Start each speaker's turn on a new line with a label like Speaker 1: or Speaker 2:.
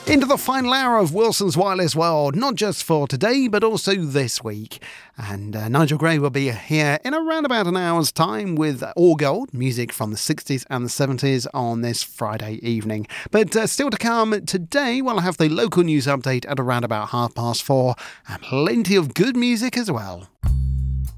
Speaker 1: Into the final hour of Wilson's Wireless World, not just for today, but also this week. And Nigel Gray will be here in around about an hour's time with All Gold, music from the 60s and the 70s on this Friday evening. But still to come today, we'll have the local news update at around about 4:30 and plenty of good music as well.